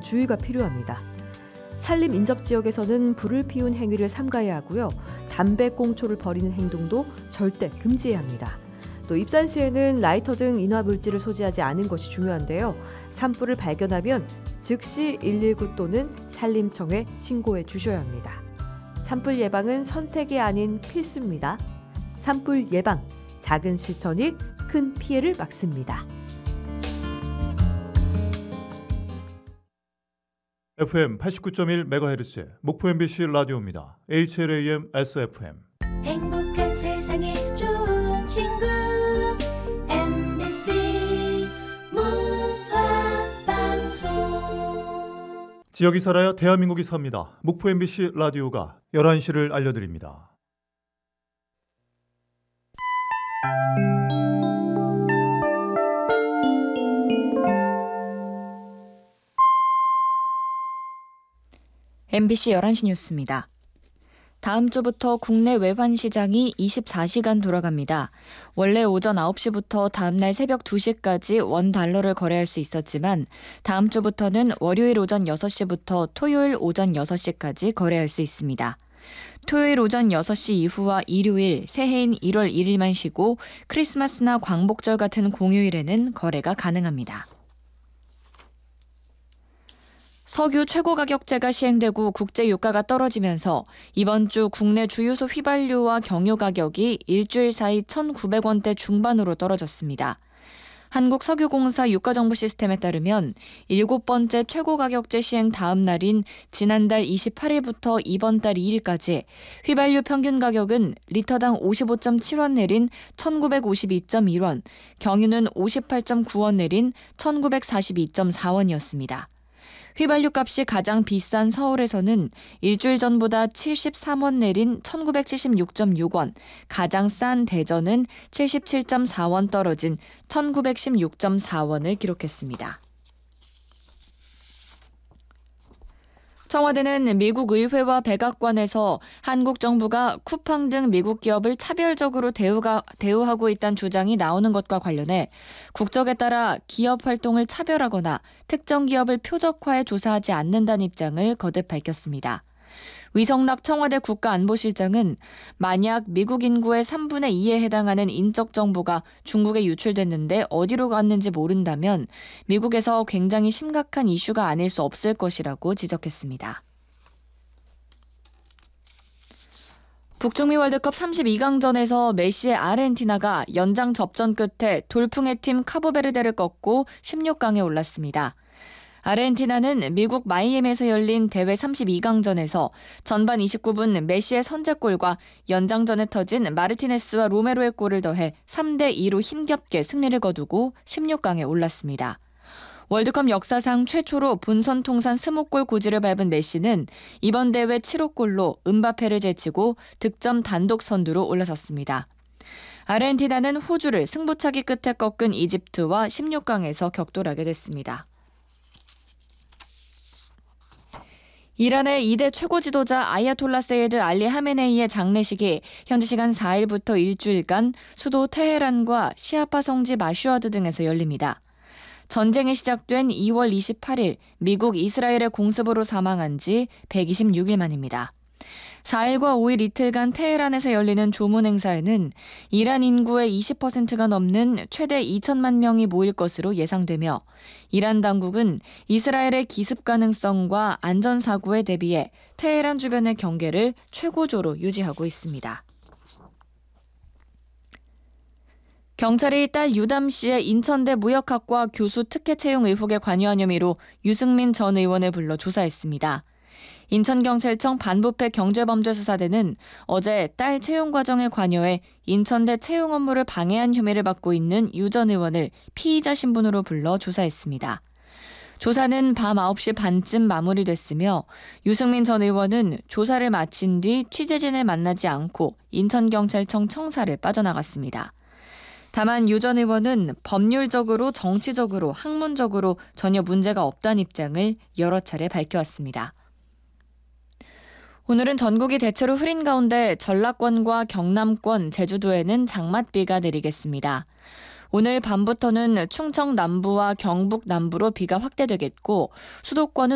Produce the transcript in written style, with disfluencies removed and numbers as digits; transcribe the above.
주의가 필요합니다. 산림 인접 지역에서는 불을 피운 행위를 삼가야 하고요. 담배꽁초를 버리는 행동도 절대 금지해야 합니다. 또 입산 시에는 라이터 등 인화 물질을 소지하지 않은 것이 중요한데요. 산불을 발견하면 즉시 119 또는 산림청에 신고해 주셔야 합니다. 산불 예방은 선택이 아닌 필수입니다. 산불 예방, 작은 실천이 큰 피해를 막습니다. FM 89.1MHz 목포 MBC 라디오입니다. HLAM SFM. 행복한 세상에 좋은 친구 MBC 문화방송. 지역이 살아야 대한민국이 삽니다. 목포 MBC 라디오가 11시를 알려드립니다. MBC 11시 뉴스입니다. 다음 주부터 국내 외환시장이 24시간 돌아갑니다. 원래 오전 9시부터 다음날 새벽 2시까지 원달러를 거래할 수 있었지만 다음 주부터는 월요일 오전 6시부터 토요일 오전 6시까지 거래할 수 있습니다. 토요일 오전 6시 이후와 일요일, 새해인 1월 1일만 쉬고 크리스마스나 광복절 같은 공휴일에는 거래가 가능합니다. 석유 최고가격제가 시행되고 국제 유가가 떨어지면서 이번 주 국내 주유소 휘발유와 경유 가격이 일주일 사이 1,900원대 중반으로 떨어졌습니다. 한국석유공사 유가정보 시스템에 따르면 7번째 최고가격제 시행 다음 날인 지난달 28일부터 이번 달 2일까지 휘발유 평균 가격은 리터당 55.7원 내린 1,952.1원, 경유는 58.9원 내린 1,942.4원이었습니다. 휘발유 값이 가장 비싼 서울에서는 일주일 전보다 73원 내린 1,976.6원, 가장 싼 대전은 77.4원 떨어진 1,916.4원을 기록했습니다. 청와대는 미국 의회와 백악관에서 한국 정부가 쿠팡 등 미국 기업을 차별적으로 대우하고 있다는 주장이 나오는 것과 관련해 국적에 따라 기업 활동을 차별하거나 특정 기업을 표적화해 조사하지 않는다는 입장을 거듭 밝혔습니다. 위성락 청와대 국가안보실장은 만약 미국 인구의 3분의 2에 해당하는 인적 정보가 중국에 유출됐는데 어디로 갔는지 모른다면 미국에서 굉장히 심각한 이슈가 아닐 수 없을 것이라고 지적했습니다. 북중미 월드컵 32강전에서 메시의 아르헨티나가 연장 접전 끝에 돌풍의 팀 카보베르데를 꺾고 16강에 올랐습니다. 아르헨티나는 미국 마이애미에서 열린 대회 32강전에서 전반 29분 메시의 선제골과 연장전에 터진 마르티네스와 로메로의 골을 더해 3대2로 힘겹게 승리를 거두고 16강에 올랐습니다. 월드컵 역사상 최초로 본선 통산 20골 고지를 밟은 메시는 이번 대회 7호 골로 음바페를 제치고 득점 단독 선두로 올라섰습니다. 아르헨티나는 호주를 승부차기 끝에 꺾은 이집트와 16강에서 격돌하게 됐습니다. 이란의 2대 최고 지도자 아야톨라 세이드 알리 하메네이의 장례식이 현지 시간 4일부터 일주일간 수도 테헤란과 시아파 성지 마슈아드 등에서 열립니다. 전쟁이 시작된 2월 28일 미국 이스라엘의 공습으로 사망한 지 126일 만입니다. 4일과 5일 이틀간 테헤란에서 열리는 조문 행사에는 이란 인구의 20%가 넘는 최대 2천만 명이 모일 것으로 예상되며 이란 당국은 이스라엘의 기습 가능성과 안전사고에 대비해 테헤란 주변의 경계를 최고조로 유지하고 있습니다. 경찰이 딸 유담 씨의 인천대 무역학과 교수 특혜 채용 의혹에 관여한 혐의로 유승민 전 의원을 불러 조사했습니다. 인천경찰청 반부패 경제범죄수사대는 어제 딸 채용 과정에 관여해 인천대 채용 업무를 방해한 혐의를 받고 있는 유 전 의원을 피의자 신분으로 불러 조사했습니다. 조사는 밤 9시 반쯤 마무리됐으며 유승민 전 의원은 조사를 마친 뒤 취재진을 만나지 않고 인천경찰청 청사를 빠져나갔습니다. 다만 유 전 의원은 법률적으로 정치적으로 학문적으로 전혀 문제가 없다는 입장을 여러 차례 밝혀왔습니다. 오늘은 전국이 대체로 흐린 가운데 전라권과 경남권, 제주도에는 장맛비가 내리겠습니다. 오늘 밤부터는 충청 남부와 경북 남부로 비가 확대되겠고 수도권은